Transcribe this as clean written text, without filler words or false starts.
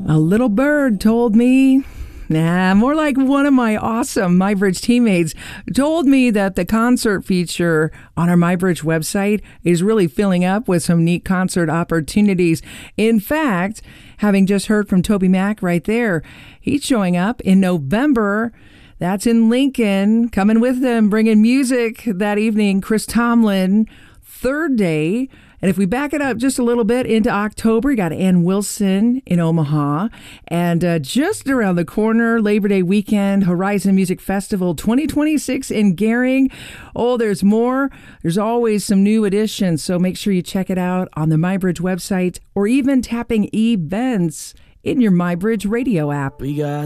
A little bird told me, more like one of my awesome MyBridge teammates told me that the concert feature on our MyBridge website is really filling up with some neat concert opportunities. In fact, having just heard from Toby Mac right there, he's showing up in November. That's in Lincoln. Coming with them, bringing music that evening, Chris Tomlin, Third Day. And if we back it up just a little bit into October, you got Ann Wilson in Omaha. And just around the corner, Labor Day weekend, Horizon Music Festival 2026 in Gering. Oh, there's more. There's always some new additions. So make sure you check it out on the MyBridge website or even tapping events in your MyBridge radio app. We got